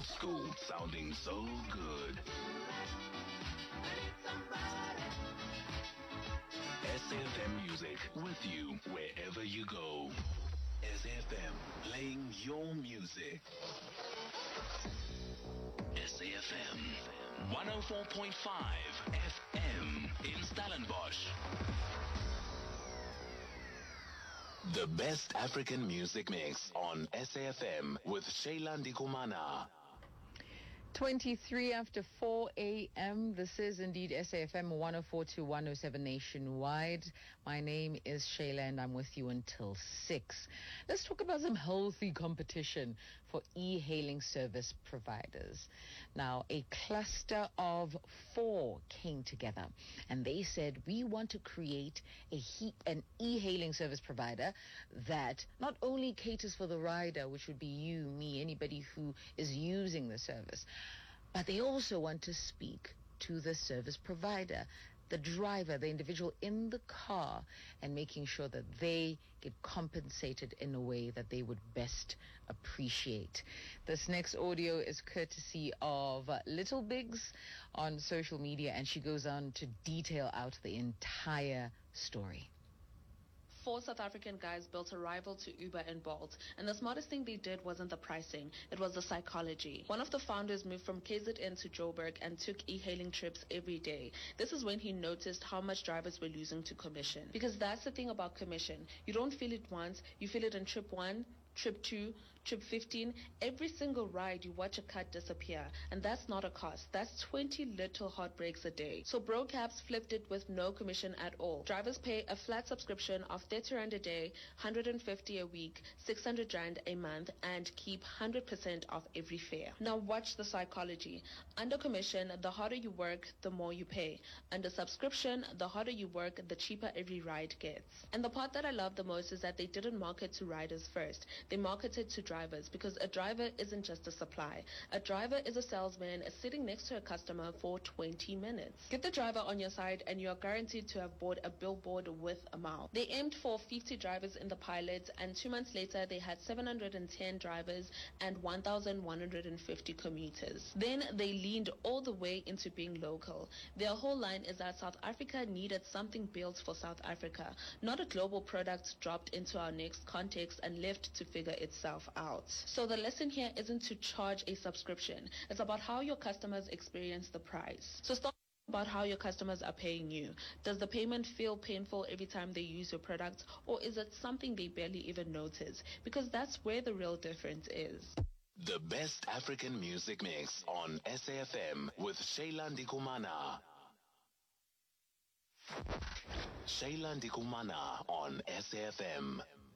Old school, sounding so good. SAFM Music, with you wherever you go. SAFM, playing your music. SAFM 104.5 FM in Stellenbosch. The best African music mix on SAFM with Shayla Ndikumana. 23 after 4 a.m. This is indeed SAFM 104 to 107 nationwide. My name is Shayla and I'm with you until 6. Let's talk about some healthy competition for e-hailing service providers. Now, a cluster of 4 came together and they said, we want to create an e-hailing service provider that not only caters for the rider, which would be you, me, anybody who is using the service, but they also want to speak to the service provider, the driver, the individual in the car, and making sure that they get compensated in a way that they would best appreciate. This next audio is courtesy of Little Bigs on social media, and she goes on to detail out the entire story. 4 South African guys built a rival to Uber and Bolt, and the smartest thing they did wasn't the pricing, it was the psychology. One of the founders moved from KZN to Joburg and took e-hailing trips every day. This is when he noticed how much drivers were losing to commission. Because that's the thing about commission. You don't feel it once, you feel it in trip 1, trip 2, trip 15. Every single ride you watch a cut disappear, and that's not a cost. That's 20 little heartbreaks a day. So BroCabs flipped it with no commission at all. Drivers pay a flat subscription of 30 Rand a day, 150 a week, 600 Rand a month, and keep 100% of every fare. Now watch the psychology. Under commission, the harder you work, the more you pay. Under subscription, the harder you work, the cheaper every ride gets. And the part that I love the most is that they didn't market to riders first. They marketed to drivers, because a driver isn't just a supply. A driver is a salesman sitting next to a customer for 20 minutes. Get the driver on your side and you are guaranteed to have bought a billboard with a mouth. They aimed for 50 drivers in the pilot, and 2 months later they had 710 drivers and 1,150 commuters. Then they leaned all the way into being local. Their whole line is that South Africa needed something built for South Africa, not a global product dropped into our next context and left to figure itself out. So the lesson here isn't to charge a subscription. It's about how your customers experience the price. So stop about how your customers are paying you. Does the payment feel painful every time they use your product, or is it something they barely even notice? Because that's where the real difference is. The best African music mix on SAFM with Shayla Ndikumana. Shayla Ndikumana on SAFM.